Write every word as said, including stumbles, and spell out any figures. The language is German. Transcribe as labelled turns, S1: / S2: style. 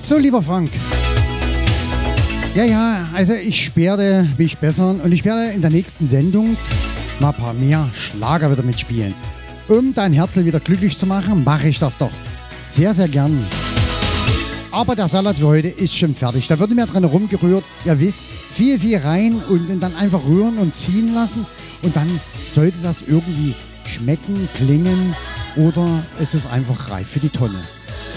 S1: So, lieber Frank. Ja, ja, also ich werde mich bessern und ich werde in der nächsten Sendung mal ein paar mehr Schlager wieder mitspielen. Um dein Herzl wieder glücklich zu machen, mache ich das doch sehr, sehr gern. Aber der Salat für heute ist schon fertig. Da wird mehr dran rumgerührt. Ihr wisst, viel, viel rein und, und dann einfach rühren und ziehen lassen. Und dann sollte das irgendwie schmecken, klingen oder ist es einfach reif für die Tonne.